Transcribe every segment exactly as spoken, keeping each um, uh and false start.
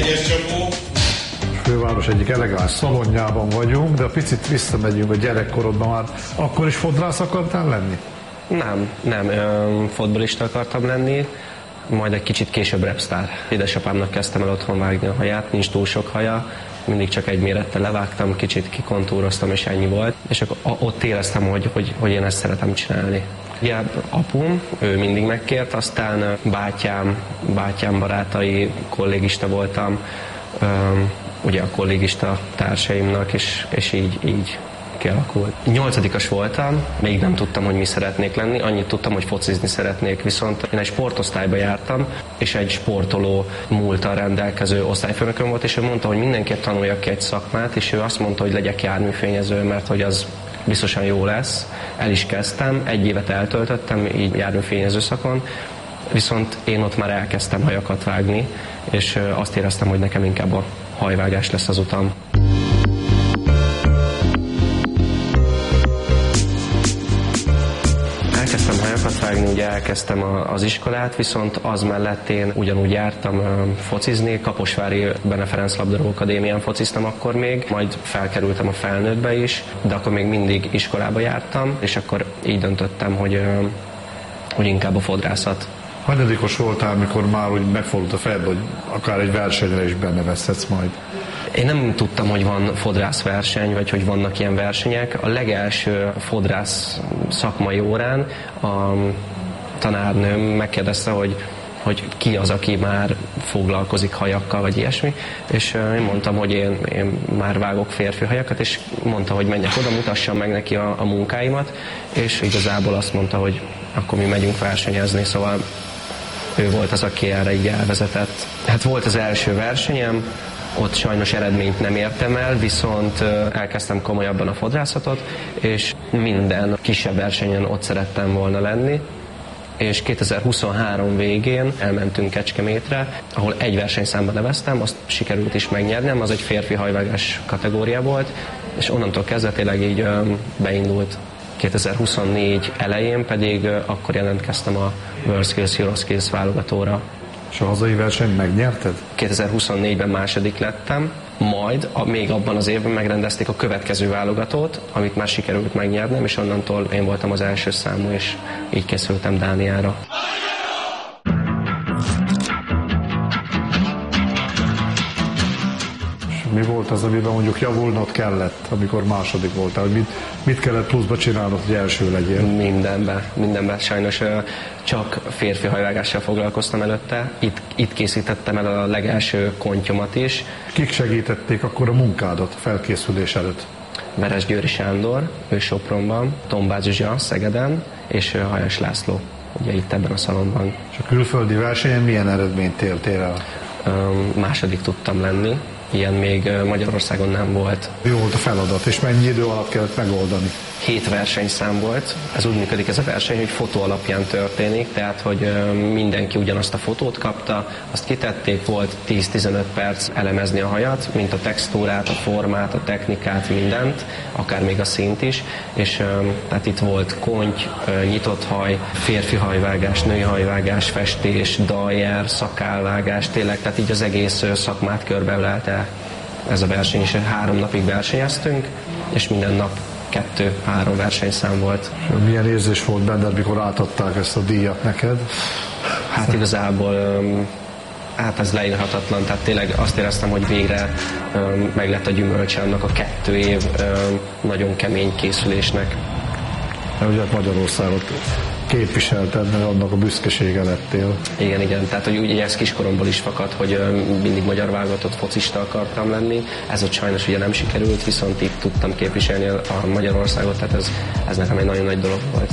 Egyes csapó. Főváros egyik elegáns szalonjában vagyunk, de a picit visszamegyünk a gyerekkorodban, már akkor is fodrász akartál lenni? Nem, nem, fotbalista akartam lenni, majd egy kicsit később rapstar. Édesapámnak kezdtem el otthon vágni a haját, nincs túl sok haja, mindig csak egy mérettel levágtam, kicsit kikontúroztam, és ennyi volt. És akkor ott éreztem, hogy, hogy, hogy én ezt szeretem csinálni. Ugye apum, ő mindig megkért, aztán bátyám, bátyám barátai, kollégista voltam, ugye a kollégista társaimnak, és, és így, így kialakult. Nyolcadikas voltam, még nem tudtam, hogy mi szeretnék lenni, annyit tudtam, hogy focizni szeretnék, viszont én egy sportosztályba jártam, és egy sportoló múlttal rendelkező osztályfőnököm volt, és ő mondta, hogy mindenképp tanuljak ki egy szakmát, és ő azt mondta, hogy legyek járműfényező, mert hogy az biztosan jó lesz. El is kezdtem, egy évet eltöltöttem így járműfényező szakon, viszont én ott már elkezdtem hajakat vágni, és azt éreztem, hogy nekem inkább a hajvágás lesz az utam. Elkezdtem hajakat vágni, ugye elkezdtem az iskolát, viszont az mellett én ugyanúgy jártam focizni, Kaposvári Bene Ferenc Labdarúgó Akadémián fociztam akkor még, majd felkerültem a felnőttbe is, de akkor még mindig iskolába jártam, és akkor így döntöttem, hogy, hogy inkább a fodrászat. Hanyadikos voltál, amikor már úgy megfordult a fejed, hogy akár egy versenyre is bennevezhetsz majd? Én nem tudtam, hogy van fodrászverseny, vagy hogy vannak ilyen versenyek. A legelső fodrász szakmai órán a tanárnőm megkérdezte, hogy, hogy ki az, aki már foglalkozik hajakkal, vagy ilyesmi, és én mondtam, hogy én, én már vágok férfi hajakat, és mondta, hogy menjek oda, mutassam meg neki a, a munkáimat, és igazából azt mondta, hogy akkor mi megyünk versenyezni, szóval ő volt az, aki erre így elvezetett. Hát volt az első versenyem, ott sajnos eredményt nem értem el, viszont elkezdtem komolyabban a fodrászatot, és minden kisebb versenyen ott szerettem volna lenni, és kétezer-huszonhárom végén elmentünk Kecskemétre, ahol egy versenyszámba neveztem, azt sikerült is megnyernem, az egy férfi hajvágás kategória volt, és onnantól kezdve tényleg így beindult. kétezer-huszonnégy elején pedig akkor jelentkeztem a WorldSkills, EuroSkills válogatóra. És a hazai versenyt megnyerted? kétezer-huszonnégyben második lettem, majd a, még abban az évben megrendezték a következő válogatót, amit már sikerült megnyernem, és onnantól én voltam az első számú, és így készültem Dániára. Mi volt az, amiben mondjuk javulnod kellett, amikor második voltál? Mit, mit kellett pluszba csinálnod, hogy első legyél? Mindenben, mindenben. Sajnos csak férfi hajvágással foglalkoztam előtte. Itt, itt készítettem el a legelső kontyomat is. Kik segítették akkor a munkádat a felkészülés előtt? Veres Győri Sándor, ő Sopronban, Tombács Zsuzsa Szegeden, és Hajas László, ugye itt ebben a szalonban. És a külföldi versenyen milyen eredményt értél el? Második tudtam lenni. Ilyen még Magyarországon nem volt. Mi volt a feladat, és mennyi idő alatt kellett megoldani? Hét versenyszám volt. Ez úgy működik ez a verseny, hogy fotó alapján történik, tehát hogy mindenki ugyanazt a fotót kapta, azt kitették, volt tíz-tizenöt perc elemezni a hajat, mint a textúrát, a formát, a technikát, mindent, akár még a színt is, és tehát itt volt konty, nyitott haj, férfi hajvágás, női hajvágás, festés, daljer, szakálvágás, tényleg, tehát így az egész szakmát körbeölelte ez a verseny, és három napig versenyeztünk, és minden nap kettő-három versenyszám volt. Milyen érzés volt benned, mikor átadták ezt a díjat neked? Hát igazából hát ez leírhatatlan, tehát tényleg azt éreztem, hogy végre meg lett a gyümölcse annak a kettő év nagyon kemény készülésnek. Ugye Magyarországot képviselted, meg annak a büszkesége lettél. Igen, igen, tehát hogy ugye ez kiskoromból is fakad, hogy mindig magyar válogatott focista akartam lenni. Ez ott sajnos ugye nem sikerült, viszont itt tudtam képviselni a Magyarországot, tehát ez, ez nekem egy nagyon nagy dolog volt.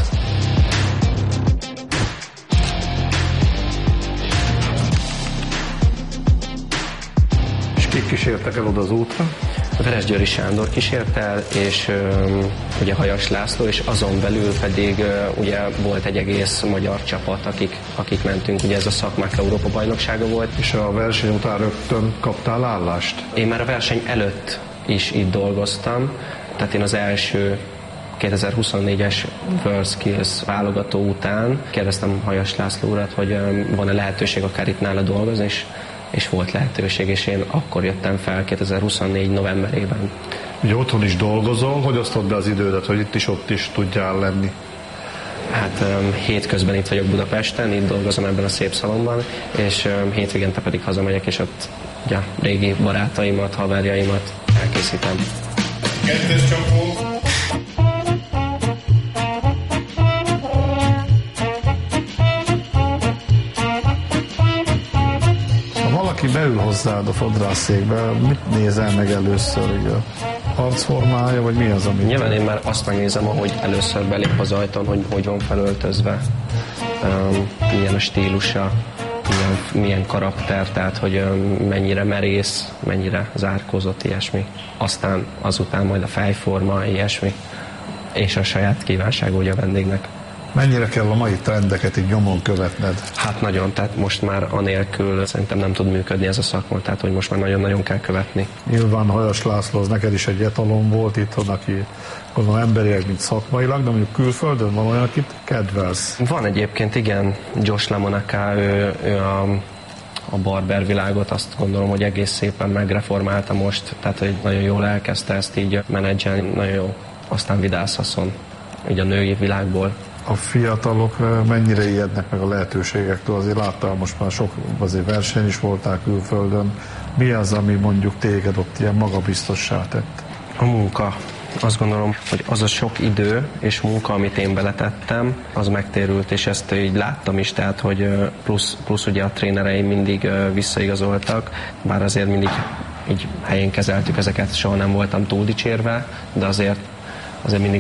És kik kísértek el oda az útra? Veres Győri Sándor kísért el, és um, ugye Hajas László, és azon belül pedig uh, ugye volt egy egész magyar csapat, akik, akik mentünk, ugye ez a szakmák Európa bajnoksága volt. És a verseny után rögtön kaptál állást? Én már a verseny előtt is itt dolgoztam, tehát én az első kétezer-huszonnégyes WorldSkills válogató után kérdeztem Hajas László urat, hogy um, van-e lehetőség akár itt nála dolgozni, és és volt lehetőség, és én akkor jöttem fel kétezer-huszonnégy novemberében. Ugye otthon is dolgozol, hogy osztod be az idődet, hogy itt is ott is tudjál lenni? Hát um, hétközben itt vagyok Budapesten, itt dolgozom ebben a szép szalomban, és um, hétvégente pedig hazamegyek, és ott ugye, régi barátaimat, haverjaimat elkészítem. Kettes csapó. Ha valaki beül hozzád a fodrászszékbe, mit nézel meg először? Ugye? Arcformája, vagy mi az, ami... Nyilván én már azt megnézem, ahogy először belép az ajtón, hogy hogy van felöltözve, um, milyen a stílusa, milyen, milyen karakter, tehát hogy um, mennyire merész, mennyire zárkózott, ilyesmi. Aztán azután majd a fejforma, ilyesmi, és a saját kívánsága ugye a vendégnek. Mennyire kell a mai trendeket így nyomon követned? Hát nagyon, tehát most már anélkül szerintem nem tud működni ez a szakma, tehát hogy most már nagyon-nagyon kell követni. Nyilván Hajas László, az neked is egy etalon volt itthon, aki gondolom emberileg, mint szakmailag, de mondjuk külföldön van olyan, akit kedvelsz. Van egyébként, igen, Josh LaMonaca, ő, ő a, a barber világot azt gondolom, hogy egész szépen megreformálta most, tehát hogy nagyon jól elkezdte ezt így menedzselni, nagyon jó. Aztán Vidász Haszon, így a női világból. A fiatalok mennyire ijednek meg a lehetőségektől? Azért láttál, most már sok azért verseny is voltál külföldön. Mi az, ami mondjuk téged ott ilyen magabiztossá tett? A munka. Azt gondolom, hogy az a sok idő és munka, amit én beletettem, az megtérült, és ezt így láttam is, tehát, hogy plusz, plusz ugye a trénereim mindig visszaigazoltak, bár azért mindig így helyén kezeltük ezeket, soha nem voltam túl dicsérve, de azért, azért mindig